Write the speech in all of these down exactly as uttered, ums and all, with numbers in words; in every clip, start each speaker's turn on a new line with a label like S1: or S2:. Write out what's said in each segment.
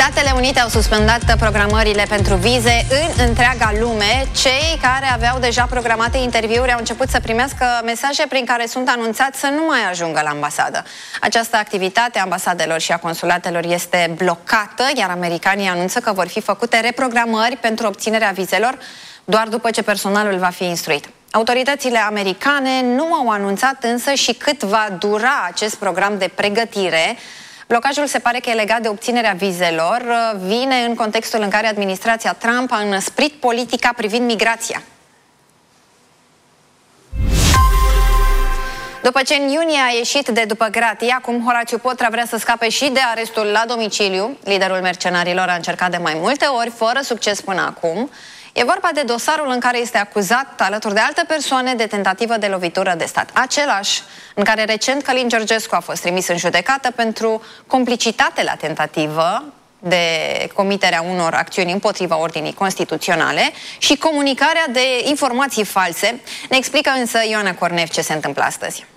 S1: Statele Unite au suspendat programările pentru vize în întreaga lume. Cei care aveau deja programate interviuri au început să primească mesaje prin care sunt anunțați să nu mai ajungă la ambasadă. Această activitate a ambasadelor și a consulatelor este blocată, iar americanii anunță că vor fi făcute reprogramări pentru obținerea vizelor doar după ce personalul va fi instruit. Autoritățile americane nu au anunțat însă și cât va dura acest program de pregătire. Blocajul se pare că e legat de obținerea vizelor, vine în contextul în care administrația Trump a înăsprit politica privind migrația. După ce în iunie a ieșit de după gratii, acum Horațiu Potra vrea să scape și de arestul la domiciliu. Liderul mercenarilor a încercat de mai multe ori, fără succes până acum. E vorba de dosarul în care este acuzat, alături de alte persoane, de tentativă de lovitură de stat. Același în care recent Călin Georgescu a fost trimis în judecată pentru complicitate la tentativă de comiterea unor acțiuni împotriva ordinii constituționale și comunicarea de informații false. Ne explică însă Ioana Cornef ce se întâmplă astăzi.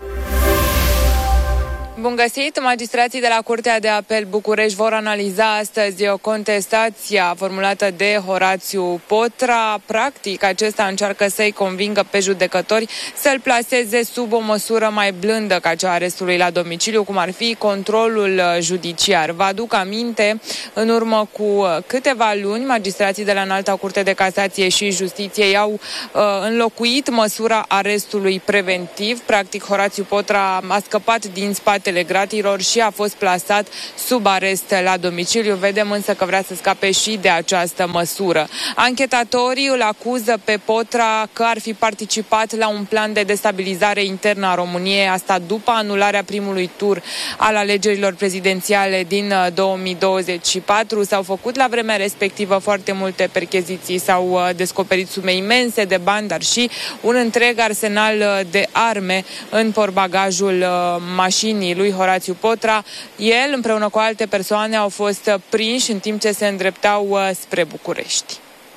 S2: Bun găsit! Magistrații de la Curtea de Apel București vor analiza astăzi o contestație formulată de Horațiu Potra. Practic, acesta încearcă să-i convingă pe judecători să-l plaseze sub o măsură mai blândă ca cea a arestului la domiciliu, cum ar fi controlul judiciar. Vă aduc aminte, în urmă cu câteva luni, magistrații de la Înalta Curte de Casație și Justiție i-au uh, înlocuit măsura arestului preventiv. Practic, Horațiu Potra a scăpat din spate gratiilor și a fost plasat sub arest la domiciliu. Vedem însă că vrea să scape și de această măsură. Anchetatorii îl acuză pe Potra că ar fi participat la un plan de destabilizare internă a României, asta după anularea primului tur al alegerilor prezidențiale din două mii douăzeci și patru. S-au făcut la vremea respectivă foarte multe percheziții, s-au descoperit sume imense de bani, dar și un întreg arsenal de arme în portbagajul mașinii lui Horațiu Potra. El, împreună cu alte persoane, au fost prinși în timp ce se îndreptau spre București.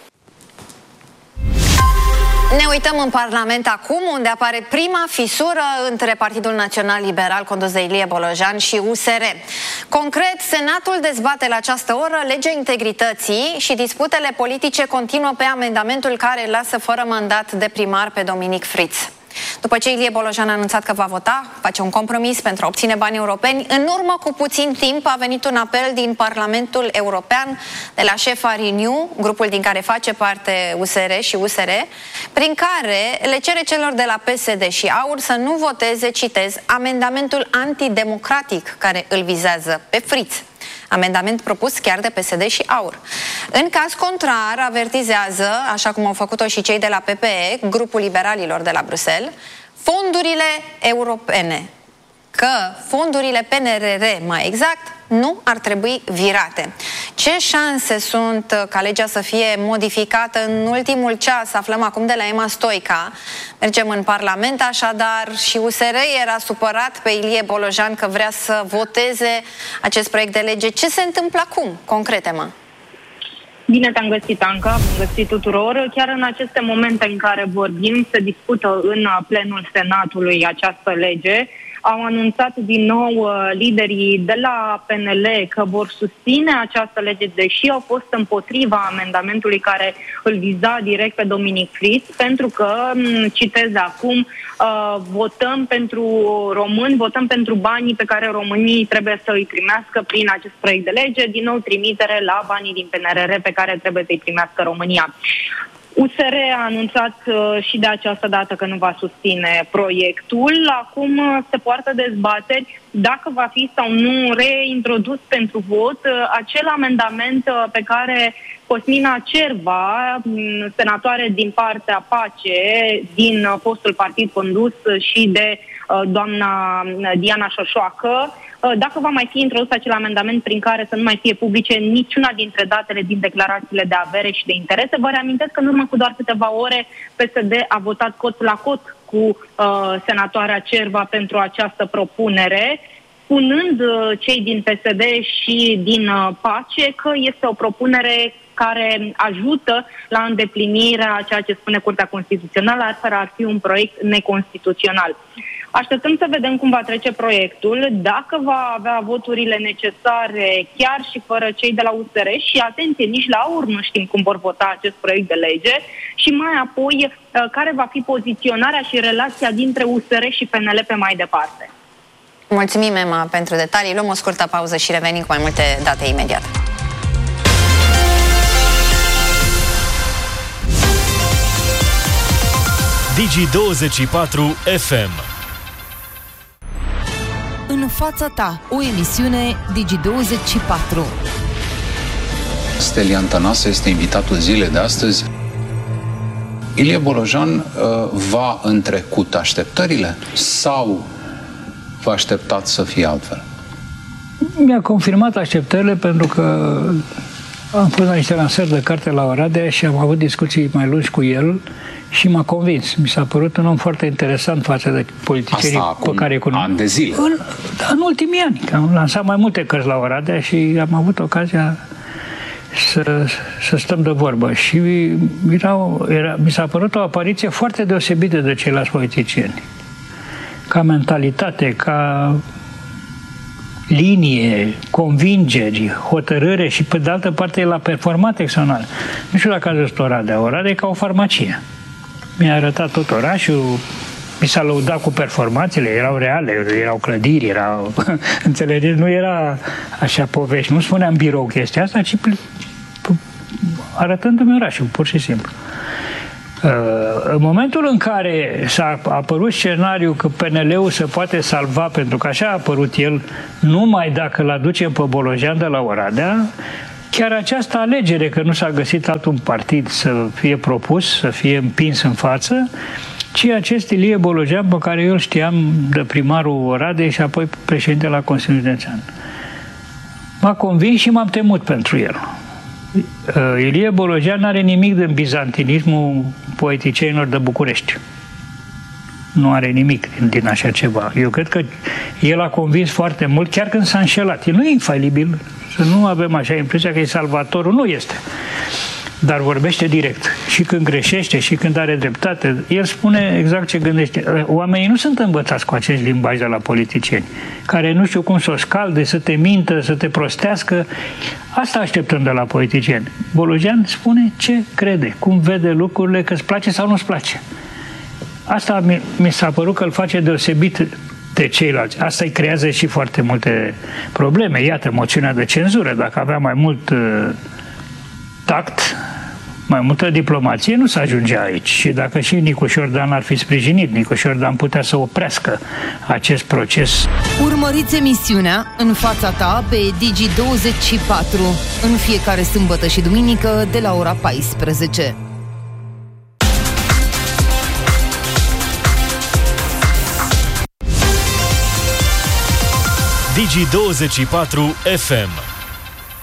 S1: Ne uităm în Parlament acum, unde apare prima fisură între Partidul Național Liberal, condus de Ilie Bolojan, și U S R. Concret, Senatul dezbate la această oră legea integrității și disputele politice continuă pe amendamentul care lasă fără mandat de primar pe Dominic Friț. După ce Ilie Bolojan a anunțat că va vota, face un compromis pentru a obține bani europeni, în urmă cu puțin timp a venit un apel din Parlamentul European de la șefa Renew, grupul din care face parte U S R și U S R, prin care le cere celor de la P S D și AUR să nu voteze, citez, amendamentul antidemocratic care îl vizează pe Friț. Amendament propus chiar de P S D și AUR. În caz contrar, avertizează, așa cum au făcut-o și cei de la P P E, grupul liberalilor de la Bruxelles, fondurile europene, că fondurile P N R R, mai exact, nu ar trebui virate. Ce șanse sunt ca legea să fie modificată în ultimul ceas? Aflăm acum de la Emma Stoica. Mergem în Parlament, așadar, și U S R era supărat pe Ilie Bolojan că vrea să voteze acest proiect de lege. Ce se întâmplă acum, concret, Emma?
S3: Bine te-am găsit, Anca, bun găsit tuturor. Chiar în aceste momente în care vorbim, se discută în plenul Senatului această lege. Au anunțat din nou uh, liderii de la P N L că vor susține această lege, deși au fost împotriva amendamentului care îl viza direct pe Dominic Friț, pentru că, citez de acum, uh, votăm pentru români, votăm pentru banii pe care românii trebuie să îi primească prin acest proiect de lege, din nou trimitere la banii din P N R R pe care trebuie să-i primească România. U S R a anunțat uh, și de această dată că nu va susține proiectul. Acum uh, se poartă dezbateri dacă va fi sau nu reintrodus pentru vot uh, acel amendament uh, pe care Cosmina Cerva, senatoare din partea PACE, din uh, fostul partid condus uh, și de uh, doamna Diana Șoșoacă, dacă va mai fi introdus acel amendament prin care să nu mai fie publice niciuna dintre datele din declarațiile de avere și de interese. Vă reamintesc că în urmă cu doar câteva ore P S D a votat cot la cot cu uh, senatoarea Cerva pentru această propunere, spunând uh, cei din P S D și din uh, PACE că este o propunere care ajută la îndeplinirea ceea ce spune Curtea Constituțională, altfel ar fi un proiect neconstituțional. Așteptăm să vedem cum va trece proiectul, dacă va avea voturile necesare chiar și fără cei de la U S R și, atenție, nici la U R nu știm cum vor vota acest proiect de lege și mai apoi care va fi poziționarea și relația dintre U S R și P N L pe mai departe.
S1: Mulțumim, Emma, pentru detalii. Luăm o scurtă pauză și revenim cu mai multe date imediat.
S4: Digi douăzeci și patru F M.
S5: În fața ta, o emisiune Digi douăzeci și patru.
S6: Stelian Tănase este invitatul zilei de astăzi. Ilie Bolojan uh, va întrecut așteptările sau vă așteptați să fie altfel?
S7: Mi-a confirmat așteptările pentru că am fost la niște lansări de carte la Oradea și am avut discuții mai lungi cu el și m-a convins. Mi s-a părut un om foarte interesant față de politicienii cu care cunosc.
S6: Ani de zile.
S7: În, în ultimii ani. Am lansat mai multe cărți la Oradea și am avut ocazia să, să stăm de vorbă. Și era, era, mi s-a părut o apariție foarte deosebită de ceilalți politicieni. Ca mentalitate, ca linie, convingeri, hotărâre și pe de altă parte el a performat excepțional. Nu știu dacă ați văzut Oradea. Oradea e ca o farmacie. Mi-a arătat tot orașul, mi s-a lăudat cu performanțele, erau reale, erau clădiri, erau... Înțelegeți? Nu era așa povești, nu spuneam birou chestia asta, ci arătându-mi orașul, pur și simplu. În momentul în care s-a apărut scenariul că P N L-ul se poate salva, pentru că așa a apărut el, numai dacă îl aducem pe Bolojan de la Oradea, chiar această alegere, că nu s-a găsit altul partid să fie propus, să fie împins în față, ci acest Ilie Bolojan, pe care eu îl știam de primarul Oradei și apoi președinte la Consiliul Județean. M-a convins și m-am temut pentru el. Ilie Bolojan n-are nimic din bizantinismul poeticienilor de București. Nu are nimic din, din așa ceva. Eu cred că el a convins foarte mult, chiar când s-a înșelat. El nu e infalibil, să nu avem așa impresia că e salvatorul. Nu este. Dar vorbește direct. Și când greșește, și când are dreptate, el spune exact ce gândește. Oamenii nu sunt învățați cu acest limbaj de la politicieni, care nu știu cum să o scalde, să te mintă, să te prostească. Asta așteptăm de la politicieni. Bolojan spune ce crede, cum vede lucrurile, că îți place sau nu-ți place. Asta mi, mi s-a părut că îl face deosebit de ceilalți. Asta îi creează și foarte multe probleme. Iată, moțiunea de cenzură. Dacă avea mai mult uh, tact, mai multă diplomație, nu se ajungea aici. Și dacă și Nicu Șordan ar fi sprijinit, Nicu Șordan putea să oprească acest proces.
S5: Urmăriți emisiunea În fața ta pe Digi douăzeci și patru în fiecare sâmbătă și duminică de la ora paisprezece.
S4: Digi douăzeci și patru F M.